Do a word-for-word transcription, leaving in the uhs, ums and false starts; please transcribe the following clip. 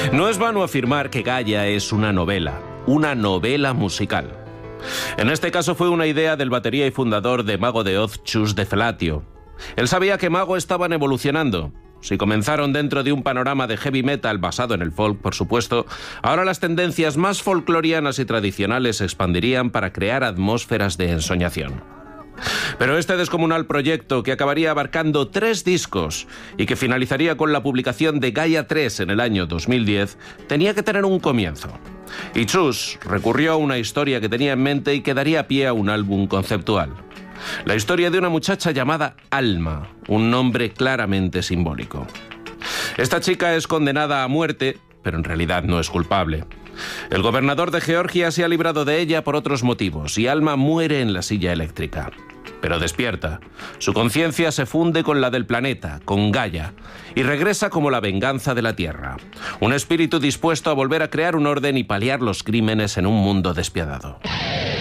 No es vano afirmar que Gaia es una novela, una novela musical. En este caso fue una idea del batería y fundador de Mago de Oz, Chus de Felatio. Él sabía que Mago estaban evolucionando. Si comenzaron dentro de un panorama de heavy metal basado en el folk, por supuesto, ahora las tendencias más folclorianas y tradicionales se expandirían para crear atmósferas de ensoñación. Pero este descomunal proyecto, que acabaría abarcando tres discos y que finalizaría con la publicación de Gaia tres en el año dos mil diez, tenía que tener un comienzo. Y Chus recurrió a una historia que tenía en mente y que daría pie a un álbum conceptual. La historia de una muchacha llamada Alma, un nombre claramente simbólico. Esta chica es condenada a muerte, pero en realidad no es culpable. El gobernador de Georgia se ha librado de ella por otros motivos y Alma muere en la silla eléctrica. Pero despierta. Su conciencia se funde con la del planeta, con Gaia, y regresa como la venganza de la Tierra. Un espíritu dispuesto a volver a crear un orden y paliar los crímenes en un mundo despiadado.